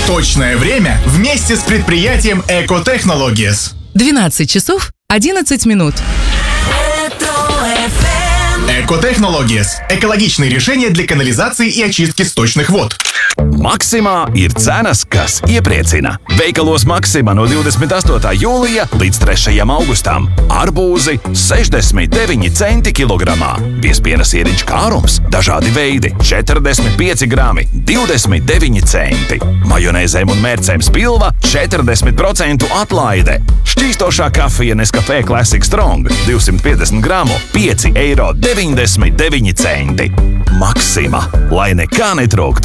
Точное время вместе с предприятием Экотехнологиes. 12 часов 11 минут. Экотехнологиes – экологичные решения для канализации и очистки сточных вод. Maksimā ir cenas, kas iepriecina. Veikalos Maksimā no 28. jūlija līdz 3. augustam. Arbūzi 69 centi kilogramā. Biezpiena sieriņš kārums, dažādi veidi 45 grami, 29 centi. Majonēzēm un mērcēm spilva 40% atlaide. Šķīstošā kafija Nescafé Classic Strong 250 gramu 5,99 eiro. Maksimā, lai nekā netrūktu.